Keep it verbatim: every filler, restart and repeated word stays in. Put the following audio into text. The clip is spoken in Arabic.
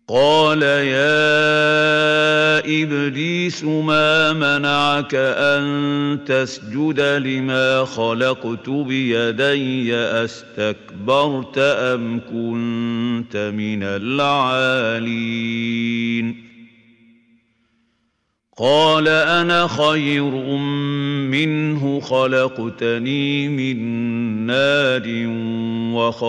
قال يا إبليس ما منعك أن تسجد لما خلقت بيدي أستكبرت أم كنت من العالين قال أنا خير منه خلقتني من نار وخلقتني